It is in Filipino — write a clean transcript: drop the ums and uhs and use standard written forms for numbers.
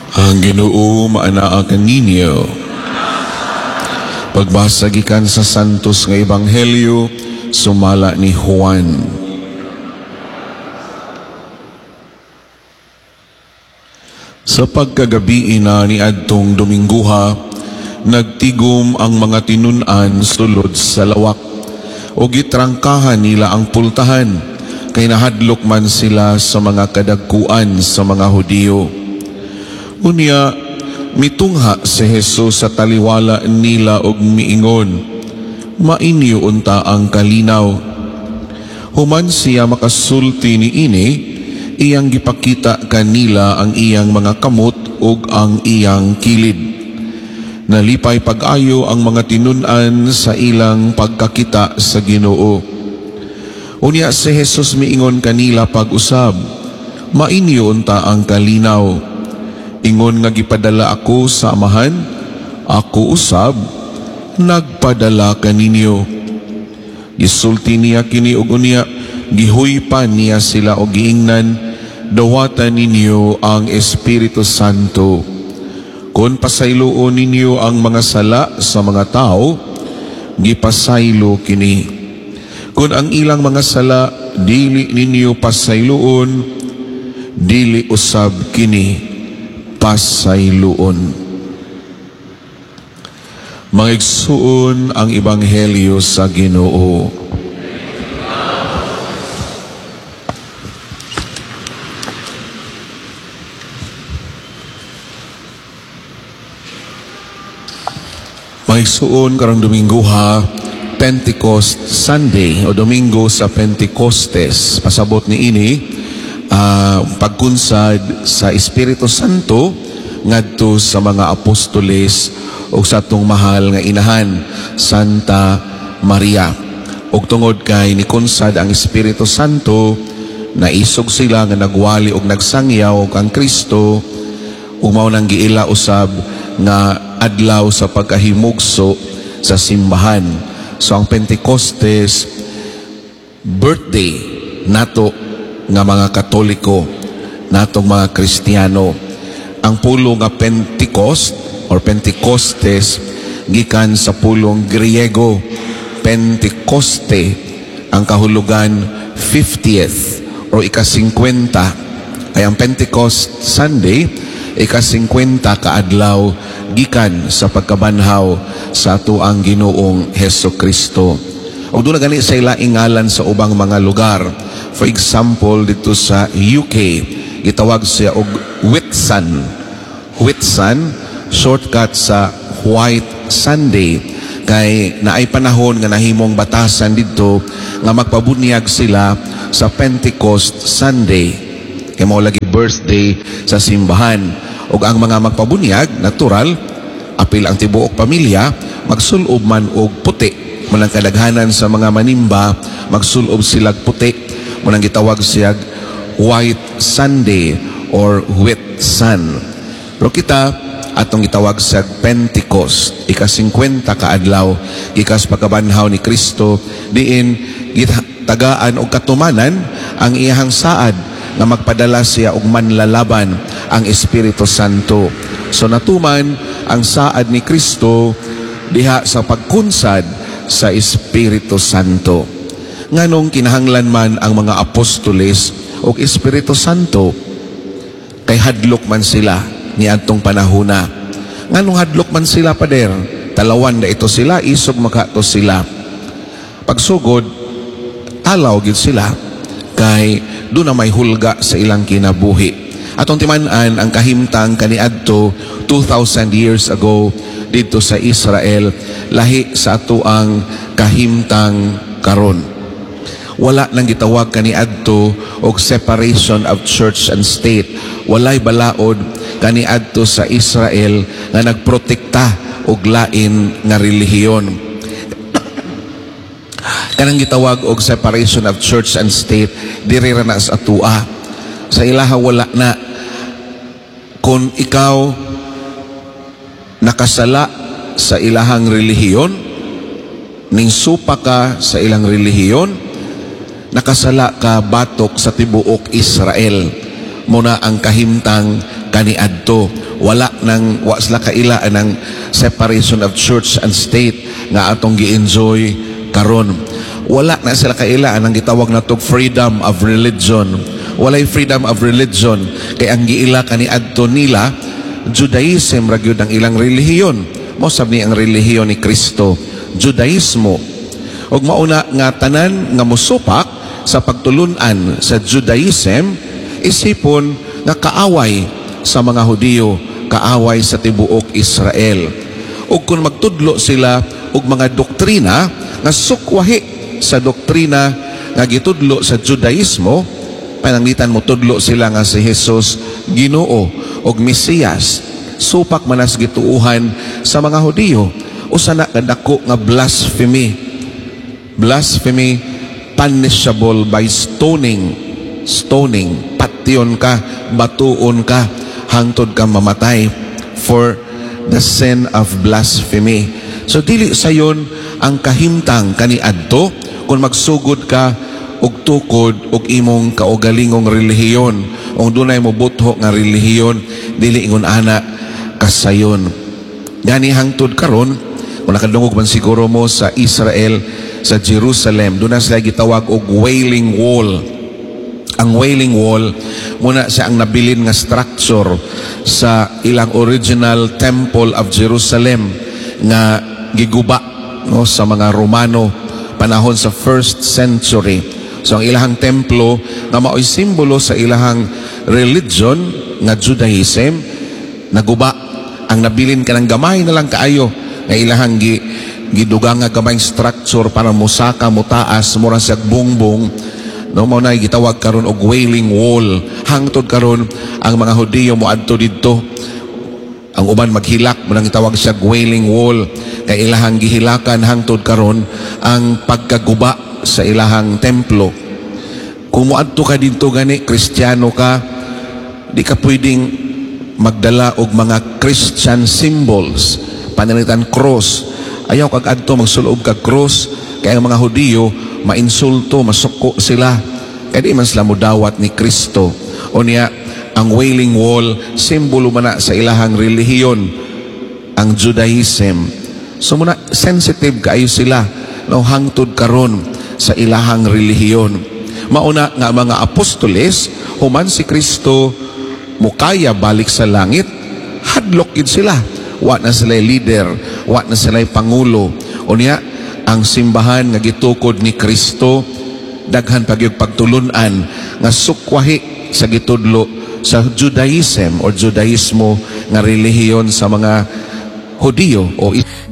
Ang Ginoo maanaa kaninyo. Pagbasa gikan sa santos nga ebanghelyo sumala ni Juan. Sa pagkagabi ina ni adtong Domingguha, nagtigom ang mga tinun-an sulod sa lawak o gitrangkahan nila ang pultahan kay nahadlok man sila sa mga kadagkuan sa mga Hudiyo. Unya, mitungha si Jesus sa taliwala nila og miingon, mainyo unta ang kalinaw. Human siya makasulti ni ini, iyang gipakita kanila ang iyang mga kamot ug ang iyang kilid. Nalipay pag-ayo ang mga tinun-an sa ilang pagkakita sa Ginoo. Unya si Jesus miingon kanila pag-usab, mainyo unta ang kalinaw. Ingon nga gipadala ako sa Amahan, ako usab nagpadala kaninyo. Gisulti niya kini og unya, gihuypan niya sila og giingnan, dawatan ninyo ang Espiritu Santo. Kung pasayloon ninyo ang mga sala sa mga tao, gipasaylo kini. Kung ang ilang mga sala dili ninyo pasayloon, dili usab kini pasayloon. Maigsuon ang ebanghelyo sa Ginoo. Maigsuon karong Domingguha, Pentecost Sunday o Domingo sa Pentecostes. Pasabot ni ini pagkunsad sa Espiritu Santo ngadto sa mga apostoles o sa atong mahal nga inahan, Santa Maria. Og tungod kay nikunsad ang Espiritu Santo, naisog sila nga nagwali og nagsangyaw kang Kristo, ug mao nang giila usab nga adlaw sa pagkahimugso sa simbahan. So ang Pentecostes, birthday nato nga mga Katoliko, natong mga Kristiyano. Ang pulong nga Pentecost or Pentecostes gikan sa pulong Griego Pentecoste, ang kahulugan 50th o ika-50. Ay ang Pentecost Sunday, ika-50 kaadlaw gikan sa pagkabanhaw sa atuang Ginoong Hesukristo. O doon na gani sa ilaing ngalan sa ubang mga lugar. For example, dito sa UK, gitawag siya og Whitsun. Whitsun, shortcut sa White Sunday. Kay naay panahon nga nahimong batasan dito nga magpabunyag sila sa Pentecost Sunday. Kay mao lagi birthday sa simbahan. Og ang mga magpabunyag, natural, apil ang tibuok pamilya, magsulob man og puti. Munang kadaghanan sa mga manimba, magsulob silag puti. Munang gitawag siya White Sunday or Whitsun. Pero kita, atong gitawag sa Pentecost, ika-50 kaadlaw, ikas pagkabanhaw ni Kristo, diin tagaan o katumanan ang iyahang saad na magpadala siya og manlalaban ang Espiritu Santo. So natuman ang saad ni Kristo diha sa pagkunsad sa Espiritu Santo. Nganong kinahanglan man ang mga apostoles o Espiritu Santo, kay hadlok man sila ni adtong panahona. Nganong hadlok man sila, pader? Talawan na ito sila, isog makato sila. Pagsugod, alaw gid sila, kay doon na may hulga sa ilang kinabuhi. Atong timan-an ang kahimtang kaniadto 2,000 years ago dito sa Israel, lahi sa atuang kahimtang karon. Wala nang gitawag kaniadto og separation of church and state. Walay balaod kaniadto sa Israel nga nagprotekta og lain nga relihiyon. Kanang gitawag og separation of church and state, diri ra na sa atua. Sa ilaha wala na. Kung ikaw nakasala sa ilahang relihiyon, ning supa ka sa ilang relihiyon, nakasala ka batok sa tibuok Israel. Muna ang kahimtang kaniadto. Wa sila kailaan ng separation of church and state nga atong gi-enjoy karon. Wala na sila kailaan ang gitawag na freedom of religion. Walay freedom of religion kay ang giila kaniadto nila Judaism ra gyud ang ilang relihiyon. Mao sab ni ang relihiyon ni Kristo, Judaismo. Ug mauna nga tanan nga mosupak sa pagtulunan sa Judaism isipon nga kaaway sa mga Hudiyo, kaaway sa tibuok Israel. Ug kung magtudlo sila og mga doktrina nga sukwahi sa doktrina nga gitudlo sa Judaismo, pananglitan mo tudlo sila nga si Jesus Ginoo og Mesiyas, supak manas gituuhan sa mga Hudiyo. Usa na kadako nga blasphemy, punishable by stoning, patyon ka, batuon ka, hangtod ka mamatay for the sin of blasphemy. So dili sayon ang kahimtang kaniadto kung magsugod ka og tukod og imong kaugalingong relihiyon o dunay mo butho nga relihiyon, dili ingon ana kasayon. Gani hangtod karon kung nakadungog man siguro mo sa Israel, sa Jerusalem, doon na sila gitawag og Wailing Wall. Ang Wailing Wall muna siya ang nabilin nga structure sa ilang original Temple of Jerusalem nga giguba no, sa mga Romano panahon sa 1st century. So ang ilahang templo nga mao'y simbolo sa ilahang religion nga Judaism, naguba ang nabilin ka ng gamay na lang kaayo nga ilahang gidugang nga gamayng structure para musaka mutaas mura sa bungbong. No, mao na gitawag karon og Wailing Wall. Hangtod karon ang mga Hudiyo moadto didto, ang uban maghilak mo nang gitawag siya Wailing Wall, kay ilahang gihilakan hangtod karon ang pagkaguba sa ilahang templo. Kung moadto ka didto gani Kristiyano ka, di ka pwedeng magdala og mga Christian symbols, panalitan cross. Ayaw kag adto magsulob kag cross, kay ang mga Hudiyo mainsulto, masuko sila, kaya di man sila mudawat ni Kristo. O niya, ang Wailing Wall, simbolo man na sa ilahang relihiyon, ang Judaism. So muna, sensitive kaayo sila, no, hangtod karon sa ilahang relihiyon. Mauna nga mga apostoles, human si Kristo, mukaya balik sa langit, hadlok yun sila. Wa na sila leader, wa na sila pangulo. O niya, ang simbahan nga gitukod ni Kristo, daghan pagyog pagtulunan nga sukwahi sa gitudlo sa Judaism o Judaismo nga relihiyon sa mga Hudiyo o